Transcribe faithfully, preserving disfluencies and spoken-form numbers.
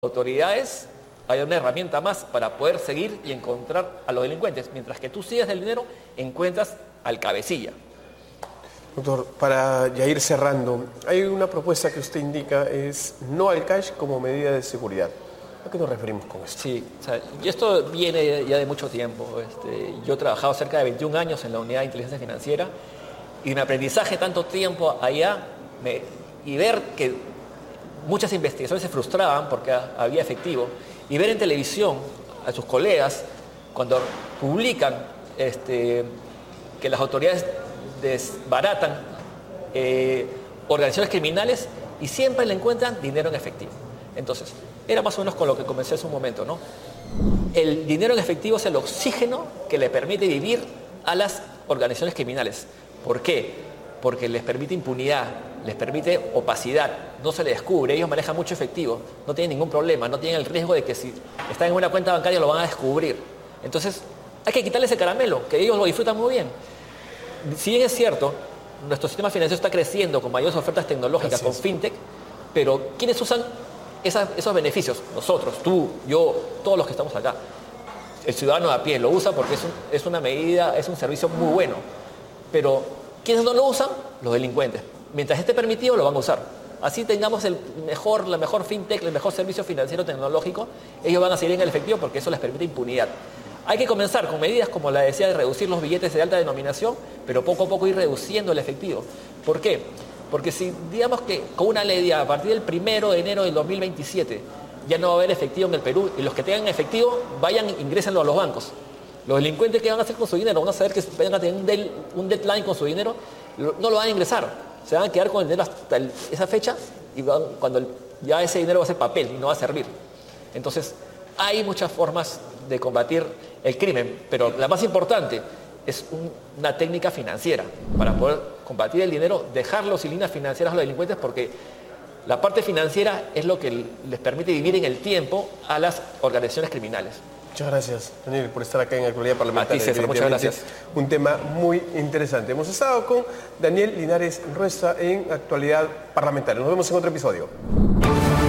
autoridades hay una herramienta más para poder seguir y encontrar a los delincuentes. Mientras que tú sigues del dinero, encuentras al cabecilla. Doctor, para ya ir cerrando, hay una propuesta que usted indica, es no al cash como medida de seguridad. ¿A qué nos referimos con esto? Sí, o sea, y esto viene ya de mucho tiempo. Este, yo he trabajado cerca de veintiún años en la unidad de inteligencia financiera y mi aprendizaje tanto tiempo allá me, y ver que muchas investigaciones se frustraban porque había efectivo, y ver en televisión a sus colegas cuando publican este, que las autoridades desbaratan eh, organizaciones criminales y siempre le encuentran dinero en efectivo. Entonces, era más o menos con lo que comencé hace un momento, ¿no? El dinero en efectivo es el oxígeno que le permite vivir a las organizaciones criminales. ¿Por qué? Porque les permite impunidad, les permite opacidad, no se les descubre, ellos manejan mucho efectivo, no tienen ningún problema, no tienen el riesgo de que si están en una cuenta bancaria lo van a descubrir. Entonces, hay que quitarle ese caramelo, que ellos lo disfrutan muy bien. Si bien es cierto, nuestro sistema financiero está creciendo con mayores ofertas tecnológicas, con fintech, pero ¿quiénes usan esas, esos beneficios? Nosotros, tú, yo, todos los que estamos acá. El ciudadano de a pie lo usa porque es, un, es una medida, es un servicio muy bueno. Pero ¿quiénes no lo usan? Los delincuentes. Mientras esté permitido, lo van a usar. Así tengamos el mejor, la mejor fintech, el mejor servicio financiero tecnológico, ellos van a seguir en el efectivo porque eso les permite impunidad. Hay que comenzar con medidas, como la decía, de reducir los billetes de alta denominación, pero poco a poco ir reduciendo el efectivo. ¿Por qué? Porque si, digamos que con una ley a partir del primero de enero del dos mil veintisiete ya no va a haber efectivo en el Perú, y los que tengan efectivo, vayan, ingrésenlo a los bancos. Los delincuentes, ¿qué van a hacer con su dinero? Van a saber que van a tener un, del, un deadline con su dinero, no lo van a ingresar. Se van a quedar con el dinero hasta el, esa fecha, y van, cuando el, ya ese dinero va a ser papel y no va a servir. Entonces, hay muchas formas de combatir el crimen, pero la más importante es un, una técnica financiera para poder combatir el dinero, dejar las líneas financieras a los delincuentes, porque la parte financiera es lo que les permite vivir en el tiempo a las organizaciones criminales. Muchas gracias, Daniel, por estar acá en Actualidad Parlamentaria. A ti, César, muchas gracias. Un tema muy interesante. Hemos estado con Daniel Linares Ruesa en Actualidad Parlamentaria. Nos vemos en otro episodio.